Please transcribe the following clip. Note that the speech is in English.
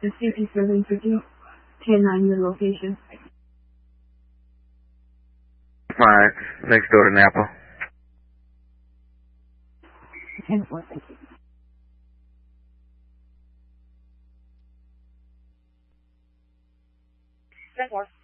The CP750, 10-9 your location. Alright, next door to Napa. 10-4, thank you. 10-4.